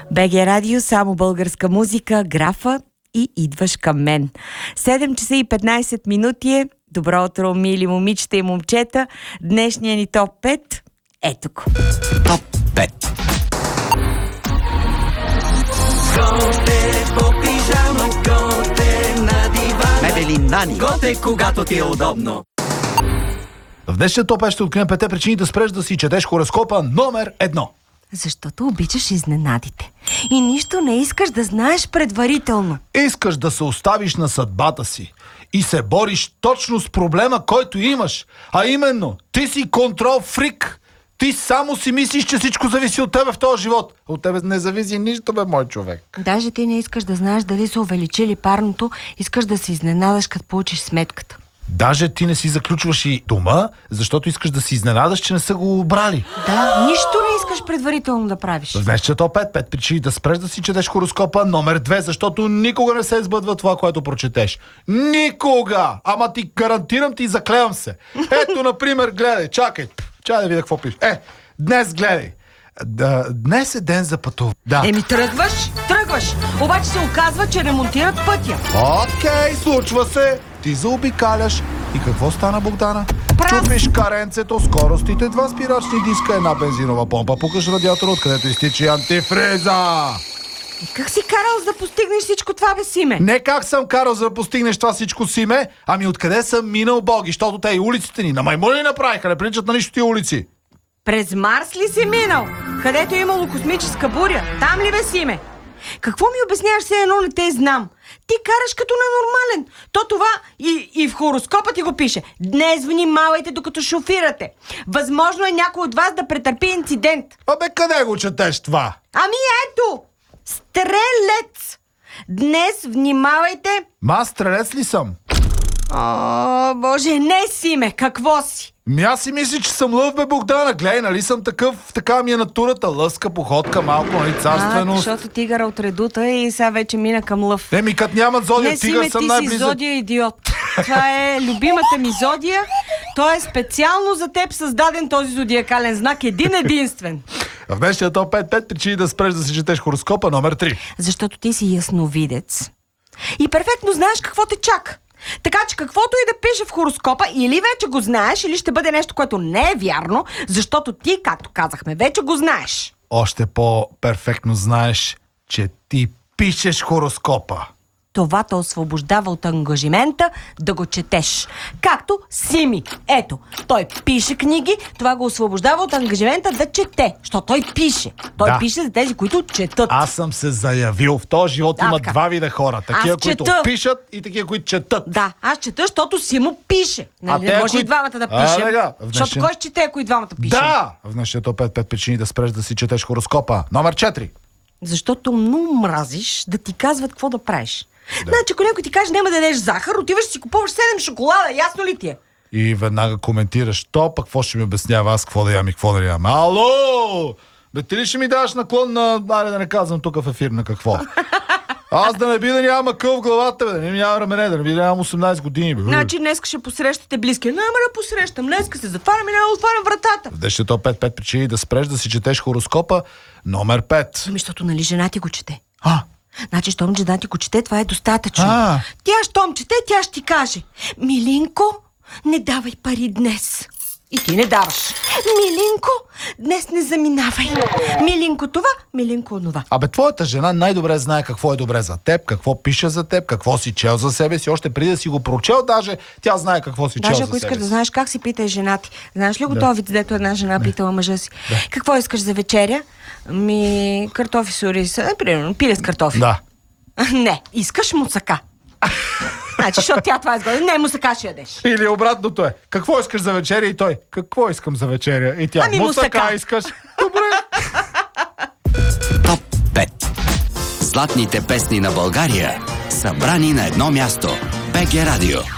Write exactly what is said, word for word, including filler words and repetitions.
БГ Радио, само българска музика, графа и идваш към мен. седем часа и петнайсет минути е. Добро утро, мили момичета и момчета. Днешния ни топ пет. Ето го. Топ пет. Готе по пижама, готе на дивана. Мебели Нани. Готе, когато ти е удобно. В днешния топ пет ще открием петте причини да спреш да си четеш хороскопа номер едно. Защото обичаш изненадите. И нищо не искаш да знаеш предварително. Искаш да се оставиш на съдбата си и се бориш точно с проблема, който имаш. А именно, ти си контрол фрик. Ти само си мислиш, че всичко зависи от тебе в този живот. От тебе не зависи нищо, бе, мой човек. Даже ти не искаш да знаеш дали са увеличили парното, искаш да се изненадаш, като получиш сметката. Даже ти не си заключваш и дома, защото искаш да си изненадаш, че не са го обрали. Да, нищо не искаш предварително да правиш. В днешния топ пет, пет причини да спреш да си четеш хороскопа номер две, защото никога не се сбъдва това, което прочетеш. Никога! Ама ти гарантирам, ти заклевам се. Ето, например, гледай, чакай. Чакай да видя какво пише. Е, днес гледай. Да, днес е ден за пътуване. Да. Еми тръгваш, тръгваш. Обаче се оказва, че ремонтират пътя. Окей, случва се. Ти заобикаляш. И какво стана, Богдана? Прав. Чупиш каренцето, скоростите, два спирачни диска, една бензинова помпа, пукаш радиатора, откъдето изтича антифриза. И как си карал за да постигнеш всичко това, бе, Симе? Не как съм карал за да постигнеш това всичко, Симе, ами откъде съм минал, боги, защото те и улиците ни на маймуни направиха, не приличат на нищо тия улици. През Марс ли си минал? Където е имало космическа буря? Там ли, бе, Симе? Какво ми обясняваш, все едно не те знам? Ти караш като ненормален. То това и, и в хороскопа ти го пише. Днес внимавайте докато шофирате. Възможно е някой от вас да претърпи инцидент. Абе, къде го четеш това? Ами ето! Стрелец! Днес внимавайте... Ма аз стрелец ли съм? О, боже, не, Симе, какво си? Ми аз си мисля, че съм лъв, бе, Богдана. Гледай, нали съм такъв, така ми е натурата. Лъска, походка, малко, нали, царственост. А, защото тигъра от редута и сега вече мина към лъв. Еми, като нямат зодия, Не, тигър Симе, съм ти най-близък. си зодия идиот. Това е любимата ми зодия. Той е специално за теб създаден този зодиакален знак. Един единствен. В днешния топ пет, пет причини да спреш да си четеш хороскопа номер три. Защото ти си ясновидец. И перфектно знаеш какво те чака. Така че каквото и да пише в хороскопа, или вече го знаеш, или ще бъде нещо, което не е вярно, защото ти, както казахме, вече го знаеш. Още по-перфектно знаеш, че ти пишеш хороскопа. Това те освобождава от ангажимента да го четеш. Както Сими. Ето, той пише книги, това го освобождава от ангажимента да чете. Защото той пише. Той Да. пише за тези, които четат. Аз съм се заявил. В този живот Да, има така. два вида хора. Такива, Аз които чета. пишат и такива, които четат. Да, аз чета, защото Симо пише. А Не, те, не може кои- и двамата да А, пишем. сега, в Защото днешен- кой ще чете, ако и двамата пишем? Да! В днешния топ пет, пет причини да спреш да си четеш хороскопа. Номер четири. Защото много мразиш да ти казват какво да правиш. Да. Значи, ако някой ти каже няма да ядеш захар, отиваш и си купуваш седем шоколада, ясно ли ти е? И веднага коментираш. То пък какво ще ми обяснява аз какво да ям и какво да ям. Ало! Бе, ти ли ще ми даваш наклон на... Айде да не казвам тук в ефир на какво. Аз да не би да нямам акъл в главата, бе, да не ми нямам рамене, да не би да нямам осемнайсет години. Бе. Значи днес ще посрещате близки. Няма да посрещам, днес се затварям и няма да отварям вратата. В днешния топ пет, пет причини да спреш да си четеш хороскопа. Номер пет. Ами, защото нали жена ти го чете. А, Значи, щом жена ти го чете, това е достатъчно. А. Тя, щом чете, тя ще ти каже: Милинко, не давай пари днес. И ти не даваш. Милинко, днес не заминавай. Милинко това, милинко онова. Абе, твоята жена най-добре знае какво е добре за теб, какво пише за теб, какво си чел за себе си. Още преди да си го прочел, даже тя знае какво си чел Даже за ако себе искаш си. да знаеш как си питай жена ти. Знаеш ли го това вид, дето една жена питала мъжа си? Какво искаш за вечеря? Ми, картофи с ориз. Е, примерно, пиле с картофи. Да. Не, искаш мусака. Значи, защото тя това е сгодна. Не, мусака ще ядеш. Или обратното е. Какво искаш за вечеря? И той. Какво искам за вечеря? И тя. Ами, мусака мусака. искаш. Добре. Топ пет. Златните песни на България, събрани на едно място. БГ Радио.